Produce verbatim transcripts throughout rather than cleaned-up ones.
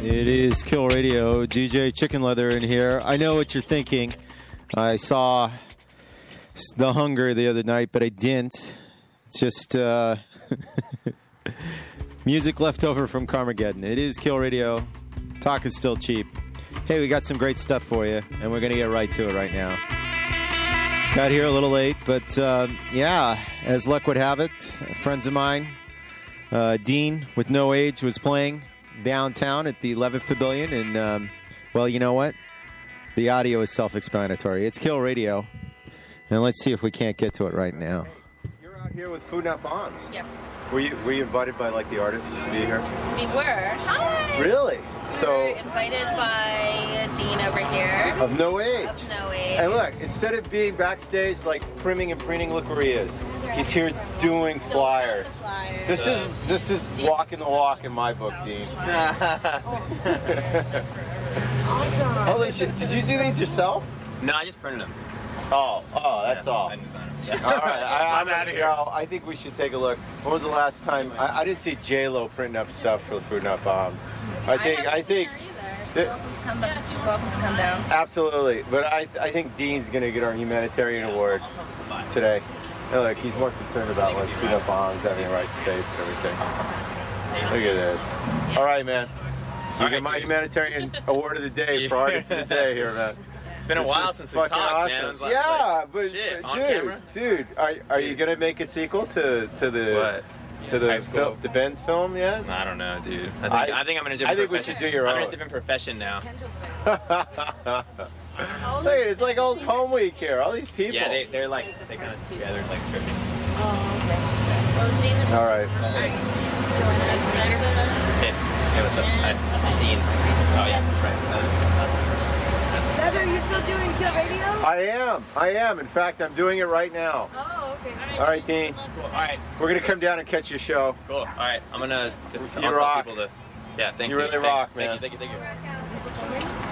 It is Kill Radio. D J Chicken Leather in here. I know what you're thinking. I saw The Hunger the other night, but I didn't. It's just uh, music left over from Carmageddon. It is Kill Radio. Talk is still cheap. Hey, we got some great stuff for you, and we're going to get right to it right now. Got here a little late, but uh, yeah, as luck would have it, friends of mine, uh, Dean with No Age was playing downtown at the Levitt Pavilion, and um, well, you know what? The audio is self-explanatory. It's Kill Radio, and let's see if we can't get to it right now. You're out here with Food Not Bombs. Yes. Were you were you invited by like the artists to be here? We were. Hi. Really? We So were invited by Dean over here. of No Age. Of No Age. And look, instead of being backstage like priming and preening, look where he is. He's here doing flyers. flyers. This is this is walking the walk in my book, Dean. Awesome. Holy shit! Did you do these yourself? No, I just printed them. Oh, oh, that's Yeah, all. I designed them. All right, I, I'm outta here. Well, I think we should take a look. When was the last time? I, I didn't see J Lo printing up stuff for the Food Not Bombs. I think haven't I seen think her either. She's that- welcome to come down. She's welcome to come down. absolutely, but I I think Dean's gonna get our humanitarian award today. Oh, look, he's more concerned about like Food Not Bombs having the right space and everything. Look at this. All right, man. You get my humanitarian award of the day for artist of the day here, man. It's been a This while is since we fucking talked, awesome. man. I was like, yeah, like, but, shit, but on dude, camera? dude, are are you gonna make a sequel to to the What? to High the school? fil- the Benz film yet? I don't know, dude. I think I- I, think I'm in a I different. think we profession. should do your I'm in own. a different profession now. Look, it's like old home week here. All these people. Yeah, they they're like they kind of together like tripping. Well, Dean is All right. nice to meet you. Hey, hey, what's up? Hi, Dean. Oh yeah, right. Leather, are you still doing Kill Radio? I am. I am. In fact, I'm doing it right now. Oh, okay. All right, Dean. Cool. All right, We're gonna come down and catch your show. cool. All right, I'm gonna just You I'll tell rock. people to. Yeah, thanks. You really thanks. rock, man. Thank you, thank you, thank you.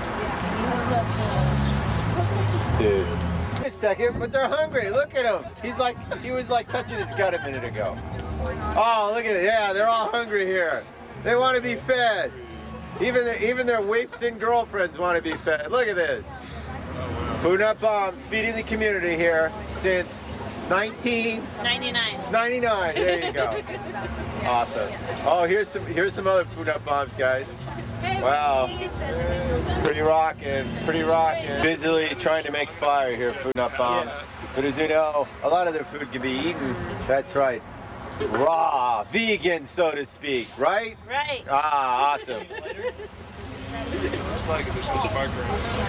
Dude. Wait a second, but they're hungry. Look at him. He's like, he was like touching his gut a minute ago. Oh, look at it. Yeah, they're all hungry here. They want to be fed. Even the, even their waif-thin girlfriends want to be fed. Look at this. Food Not Bombs, feeding the community here since nineteen ninety-nine. ninety-nine. There you go. Awesome. Oh, here's some here's some other Food Not Bombs, guys. Wow. Pretty rockin', pretty rockin'. Busily trying to make fire here, Food Not Bombs. But as you know, a lot of their food can be eaten. That's right. Raw, vegan, so to speak, right? Right. Ah, awesome. It's like there's no sparkler on this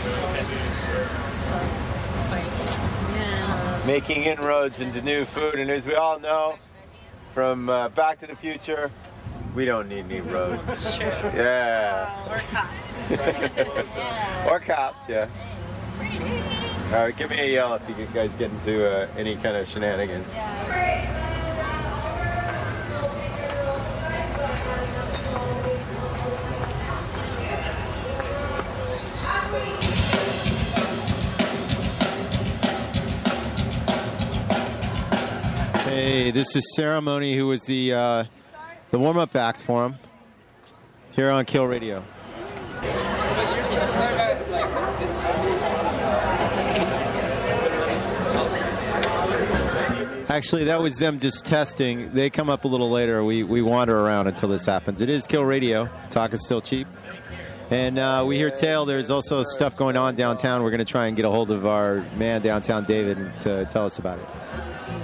stuff. Making inroads into new food, and as we all know, from uh, Back to the Future, we don't need any roads. Sure. Yeah. Or cops. Or cops, yeah. All right, give me a yell if you guys get into uh, any kind of shenanigans. Hey, this is Ceremony, who was the uh, the warm-up act for him here on Kill Radio. Actually, that was them just testing. They come up a little later. We we wander around until this happens. It is Kill Radio. Talk is still cheap. And uh, we hear tale. There's also stuff going on downtown. We're going to try and get a hold of our man downtown, David, to tell us about it.